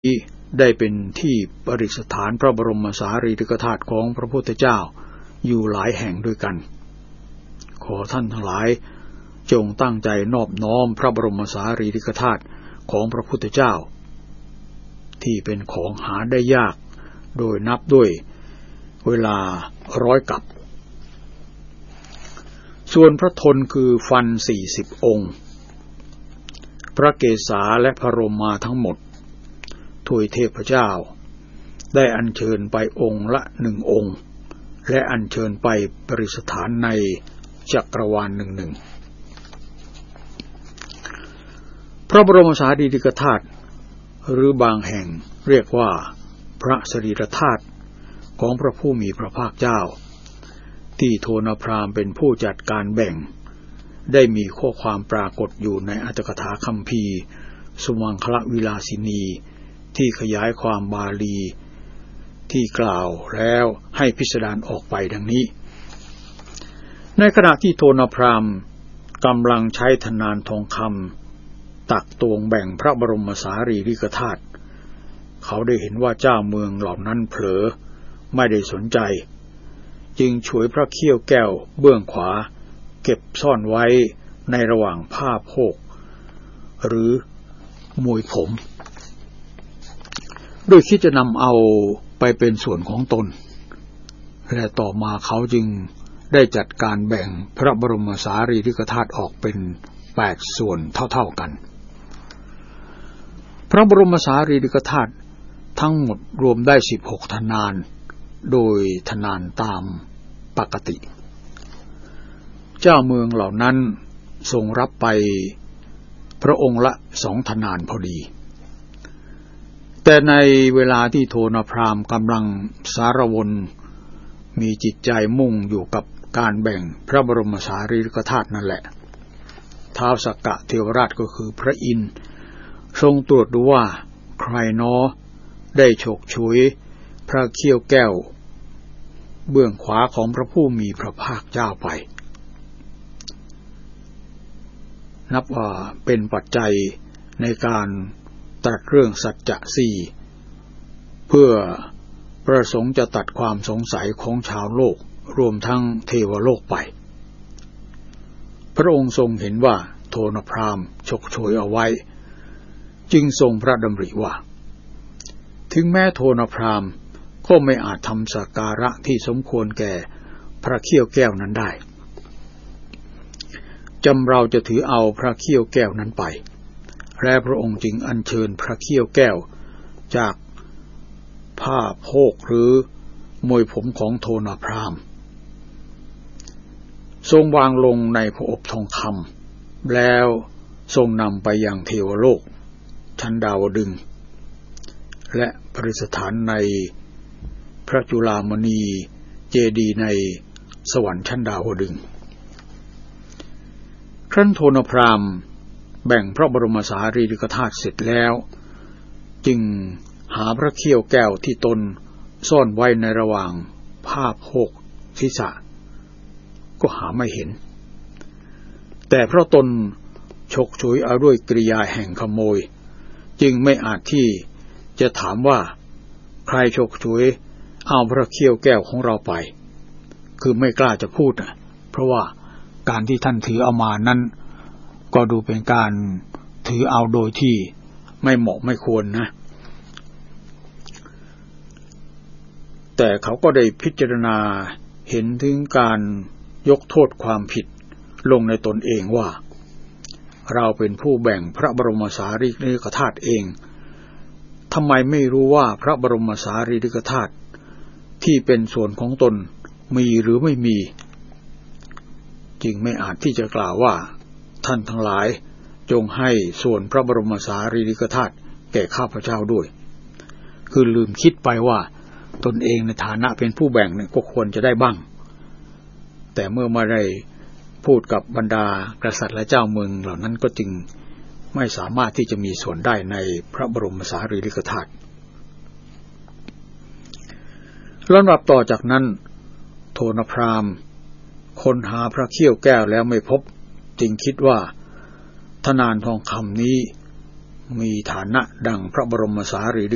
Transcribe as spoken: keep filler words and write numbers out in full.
ได้เป็นที่ประดิษฐานพระบรมสารีริกธาตุของพระพุทธเจ้าอยู่หลายแห่งด้วยกันขอท่านทั้งหลายจงตั้งใจนอบน้อมพระบรมสารีริกธาตุของพระพุทธเจ้าที่เป็นของหาได้ยากโดยนับด้วยเวลาร้อยกับส่วนพระทนคือฟันสี่สิบองค์พระเกศาและพระโรมาทั้งหมดทวยเทพเจ้าได้อัญเชิญไปองค์ละหนึ่งองค์และอัญเชิญไปประดิษฐานในจักรวาลหนึ่งหนึ่งพระบรมสารีริกธาตุหรือบางแห่งเรียกว่าพระสรีรธาตุของพระผู้มีพระภาคเจ้าที่โทนพราหมณ์เป็นผู้จัดการแบ่งได้มีข้อความปรากฏอยู่ในอัตถกถาคัมภีร์สุมังคลวิลาสินีที่ขยายความบาลีที่กล่าวแล้วให้พิสดารออกไปดังนี้ในขณะที่โทนพราหมณ์กำลังใช้ธนานทองคำตักตวงแบ่งพระบรมสารีริกธาตุเขาได้เห็นว่าเจ้าเมืองเหล่านั้นเผลอไม่ได้สนใจจึงฉวยพระเขี้ยวแก้วเบื้องขวาเก็บซ่อนไว้ในระหว่างผ้าโพกหรือมวยผมโดยคิดจะนำเอาไปเป็นส่วนของตนและต่อมาเขาจึงได้จัดการแบ่งพระบรมสารีริกธาตุออกเป็นแปดส่วนเท่าๆกันพระบรมสารีริกธาตุทั้งหมดรวมได้สิบหกทนานโดยทนานตามปกติเจ้าเมืองเหล่านั้นทรงรับไปพระองค์ละสองทนานพอดีแต่ในเวลาที่โทนพราหมณ์กำลังสารวนมีจิตใจมุ่งอยู่กับการแบ่งพระบรมสารีริกธาตุนั่นแหละท้าวสักกะเทวราชก็คือพระอินทร์ทรงตรวจดูว่าใครน้อได้ฉกฉวยพระเขี้ยวแก้วเบื้องขวาของพระผู้มีพระภาคเจ้าไปนับว่าเป็นปัจจัยในการตรัสเรื่องสัจจะสี่เพื่อประสงค์จะตัดความสงสัยของชาวโลกรวมทั้งเทวโลกไปพระองค์ทรงเห็นว่าโทนพราหมณ์ฉกฉวยเอาไว้จึงทรงพระดำริว่าถึงแม้โทนพราหมณ์ก็ไม่อาจทำสักการะที่สมควรแก่พระเขี้ยวแก้วนั้นได้จำเราจะถือเอาพระเขี้ยวแก้วนั้นไปและพระองค์จึงอัญเชิญพระเขี้ยวแก้วจากผ้าโพกหรือมวยผมของโทนพราหมณ์ทรงวางลงในพระอบทองคำแล้วทรงนำไปยังเทวโลกชั้นดาวดึงส์และประดิษฐานในพระจุฬามณีเจดีย์ในสวรรค์ชั้นดาวดึงส์ครั้นโทนพราหมณ์แบ่งพระบรมสารีริกธาตุเสร็จแล้วจึงหาพระเขี้ยวแก้วที่ตนซ่อนไว้ในระหว่างผ้าโพกศีรษะก็หาไม่เห็นแต่เพราะตนฉกฉวยเอาด้วยกริยาแห่งขโมยจึงไม่อาจที่จะถามว่าใครฉกฉวยเอาพระเขี้ยวแก้วของเราไปคือไม่กล้าจะพูดนะเพราะว่าการที่ท่านถือเอามานั้นก็ดูเป็นการถือเอาโดยที่ไม่เหมาะไม่ควรนะแต่เขาก็ได้พิจารณาเห็นถึงการยกโทษความผิดลงในตนเองว่าเราเป็นผู้แบ่งพระบรมสารีริกธาตุเองทำไมไม่รู้ว่าพระบรมสารีริกธาตุที่เป็นส่วนของตนมีหรือไม่มีจึงไม่อาจที่จะกล่าวว่าท่านทั้งหลายจงให้ส่วนพระบรมสารีริกธาตุแก่ข้าพเจ้าด้วยคือลืมคิดไปว่าตนเองในฐานะเป็นผู้แบ่งเนี่ยก็ควรจะได้บ้างแต่เมื่อมาได้พูดกับบรรดากษัตริย์และเจ้าเมืองเหล่านั้นก็จึงไม่สามารถที่จะมีส่วนได้ในพระบรมสารีริกธาตุลำดับต่อจากนั้นโทนพราหมณ์ค้นหาพระเขี้ยวแก้วแล้วไม่พบจึงคิดว่าธนานทองคำนี้มีฐานะดังพระบรมสารีริ